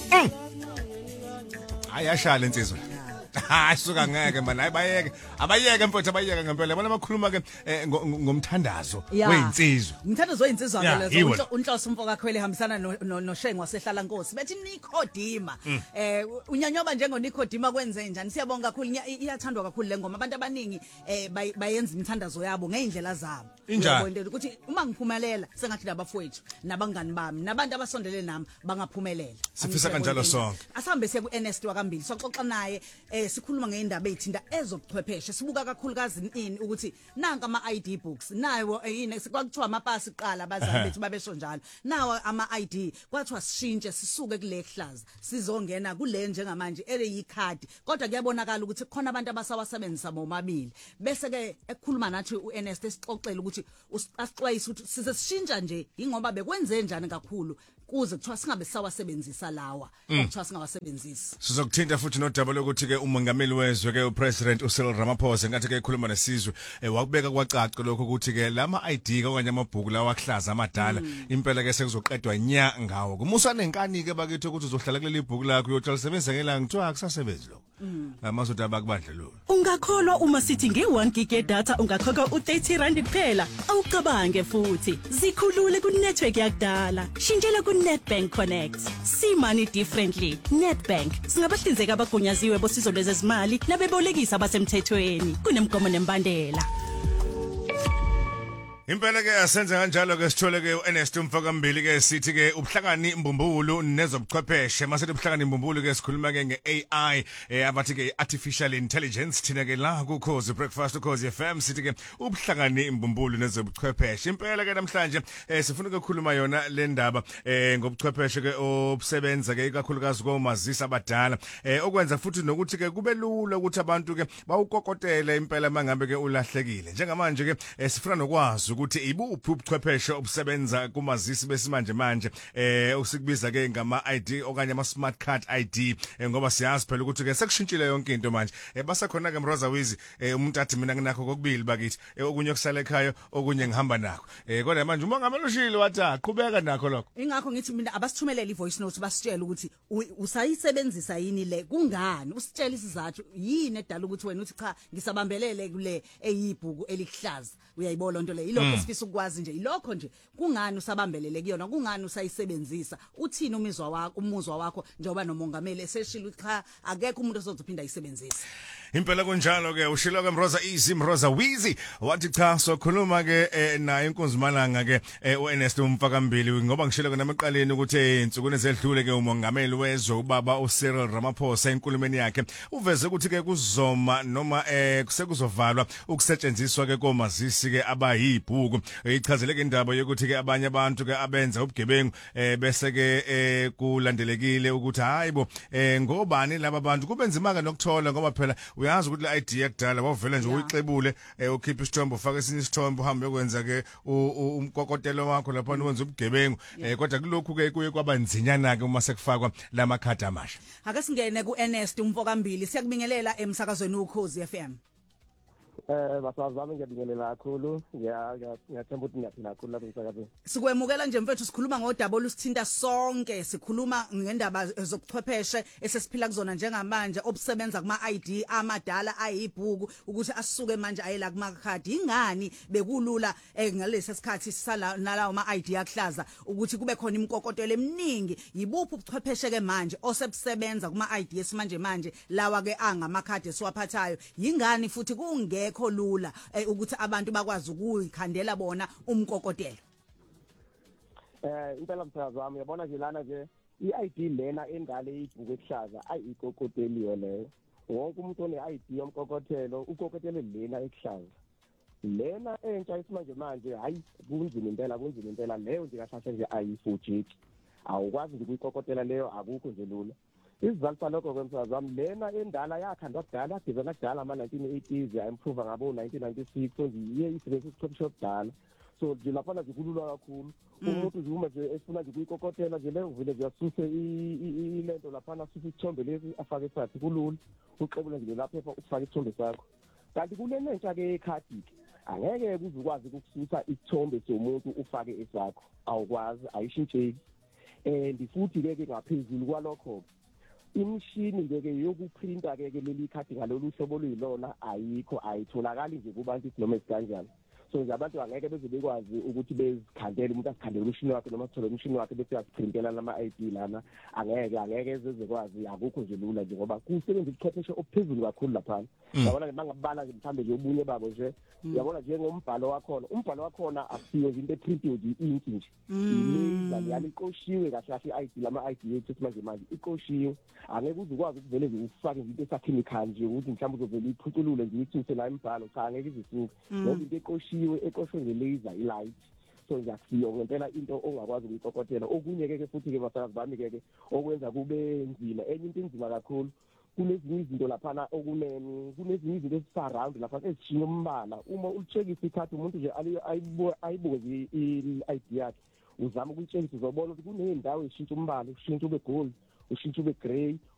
Ayashala insizwa. Suka ngeke man abayeke mfowethu abayeke ngempela bona bakhuluma ke ngomthandazo weinsizwa. Umthandazo weinsizwa ke lezo unhloso umfoko kakhwele ehambisana noShengu wasehlala Nkosi bethi Nikodima unyanyoba njengo Nikodima kwenze njani siyabonga kakhulu iyathandwa kakhulu le ngoma abantu abaningi bayenza imithandazo yabo ngeindlela zabo uyabona ukuthi uma ngiphumelela sengathi labafowethu nabangani bami nabantu abasondele nami bangaphumelela sifisa kanjalo sonke asambe siye ku Ernest wakambili soxoxa naye sikhuluma ngeindaba ezithinta ezobuchwepheshe sibuka kakhulukazi ini ukuthi nanka ama ID books nayo yini kwakuthiwa amapasi iqala abazali bethu babesho njalo nawo ama ID kwathiwa sishintshe sisuke kule hlaza sizongena kule njengamanje eleyikhadi kodwa kuyabonakala ukuthi khona abantu abasawasebenzisa bomabili bese ke ekukhuluma nathi uErnest esixoxela ukuthi asixwayisa ukuthi size sishintsha nje ingoba bekwenze njani kakhulu kuze kuthiwa singabe sawasebenzisa lawa kuthiwa singawasebenzisi sizokuthinta futhi nodaba lokuthi ke umongameli wezwe ke upresident uCyril Ramaphosa ngathi ke ekhuluma nesizwe wakubeka kwacaca lokho ukuthi ke lama ID okanye amabhuku lawa ahlaza amadala impela ke sekuzoqedwa nya ngawo kumusa nenkani ke bakithi ukuthi uzohlala kuleli ibhuku lakho uyothi lisebenzisa ngelanga kuthiwa akusasebenzi lokho amazodaba kubandla lo ungakholwa uma sithi nge1 gig data ungakhokha u30 kuphela awucabange futhi zikhulule ku network yakudala shintshela ku Nedbank Connect see money differently Nedbank singabahlinzeka abagunyaziwe bosizo lwezezimali nabebolekisa abasemthethweni kunemgomo nembandela impela ke asenze kanjalo ke sithole ke uErnest Mfakambili ke sithi ke ubuhlakani imbumbulu nezobuchwepheshe mase ubuhlakani imbumbulu ke sikhuluma ke ngeAI abathi ke artificial intelligence thina ke la ku Khosi Breakfast Khosi FM sithi ke ubuhlakani imbumbulu nezobuchwepheshe impela ke namhlanje sifuna ukukhuluma yona le ndaba ngobuchwepheshe ke obusebenza ke ikakhulukazi komazisa abadala okwenza futhi nokuthi ke kube lula ukuthi abantu ke bawukokotele impela mangabe ke ulahlekile njengamanje ke sifuna nokwazi ukuthi ibuphi ubuchwepheshe obusebenza kumazisi besimanje manje usikubiza ke ngama ID okanye ama smart card ID ngoba siyazi phela ukuthi ke sekushintshile yonke into manje basakhona ke Mroza Wizi umuntu athi mina nginakho kokubili bakithi okunye kusala ekhaya okunye ngihamba nakho kodwa manje uma ngamelushile wathi aqhubeka nakho lokho ingakho ngithi mina abasithumelele ivoice note basitshela ukuthi usayisebenzisa yini le kungani usitshela isizathu yini edala ukuthi wena uthi cha ngisabambelele kule eyibhuku elihlaza uyayibona into le ilokho esifisa ukwazi nje ilokho nje kungani usabambelele kuyona kungani usayisebenzisa uthini umuzwa wakho njengoba nomongameli eseshila cha akekho umuntu osozophinda ayisebenzise impela kunjalo ke ushilo ke Mroza Wizi wathi cha sokhuluma ke naye inkunzi malanga ke uErnest Mfakambili ngoba ngishilo ke namaqaleni ukuthi insuku nezedlule ke umongameli wezwe ubaba uCyril Ramaphosa enkulumeni yakhe uveze ukuthi ke kuzoma noma kusekuzovalwa ukusetshenziswa ke komazisi ke abayibhuku ichazele ke indaba yokuthi ke abanye abantu ke abenza ubugebengu bese ke kulandelekile ukuthi hayibo ngobani laba bantu kubenzima ke nokuthola ngoba phela uyazi ukuthi le ID yakudala wavela nje uyixebule ukhipha isithombe ufaka esinye isithombe uhambe ukwenza ke umkokotelo wakho lapha wenza ubugebengu kodwa kulokhu ke kuye kwabanzinyana ke uma sekufakwa lamakhadi amasha ake singene kuErnest Mfakambili siyakubingelela emsakazweni uKhosi FM basazami ngiyabingelela kakhulu ngiyathemba ukuthi ngiyaphila kakhulu lapho emsakazweni sikwemukela nje mfethu sikhuluma ngodaba olusithinta sonke sikhuluma ngendaba zokuchwepheshe esesiphila kuzona njengamanje obusebenza kuma ID amadala ayibhuku ukuthi asuke manje ayela kuma card ingani bekulula ngalesi sikhathi sisala nalawo ma ID yakuhlaza ukuthi kube khona imikokotelo eminingi yibuphi ubuchwepheshe ke manje osebusebenza kuma ID esimanje manje lawa ke angama card esiwaphathayo yingani futhi kungekho lula ukuthi abantu bakwazi ukuyikhandela bona umkokotelo impela msakazi wami uyabona nje lana nje iID lena endale ibhuku ehlaza ayikokoteliwe leyo wonke umuntu one-ID yomkokotelo ukokotele lena ehlaza lena entsha isimanje manje hayi kunzima impela leyo nje kahlahla nje ayifujiki awukwazi nje ukuyikokotela leyo akukho nje lula izizathu salokho kwemsakazi wami lena endala yakhandwa kudala yadizana kudala ama-1980s ya-improve ngabo 1996 so nje iye isebenzisa isichwepheshe obudala so nje laphana nje kulula kakhulu umuntu nje uma nje efuna nje kuyikokotela nje leyo vile nje asuse ilento laphana asuse isithombe lesi afake esakhe kulula uxebula nje lapha ufake isithombe sakho kanti kulena entsha-ke ekhadi-ke angeke kuze ukwazi ukususa isithombe somuntu ufake esakho awukwazi ayishintsheki futhi ke ngaphezulu kwalokho imshini ke yokuprinta ke leli khadi ngalolu hlobo luyilona ayikho ayitholakali nje kubantu noma isikanjani so nje abantu angeke beze bekwazi ukuthi bezikhandele umuntu asikhandele umshini wakhe noma sithole umshini wakhe bese asiprintela nama ID lana angeke ezekwazi akukho nje lula nje ngoba kusebenza ubuchwepheshe ophezulu kakhulu lapha yabona ke bangabala nje mhlambe nje ubunye babo nje yabona nje ngombhalo wakhona akusiyo into eprintiwe nje ink nje laser yaliqoshiwe kahle kahle ID lama ID yethu manje iqoshiwe angeke uzukwazi ukuvele ufake into esakhemical nje ukuthi mhlawumbe uzovela iphuculule nje ithuse la imbhalo cha angeke izisuke ngoba into eqoshwe nge-laser i-light so nje akusiyo ngempela into ongakwazi ukuyikokotela okunye ke futhi ke basakazi bami ke okwenza kube nzima enye into enzima kakhulu kunezinye izinto lapha kunezinye izinto ezisurround lapha ezishiya umbala uma ulicheckisa ikhadi umuntu nje ayibuke i-ID yakhe uzama ukuyitshengisa uzobona ukuthi kuney'ndawo eshintsha umbala ushintsha ube gold ushintsha ube grey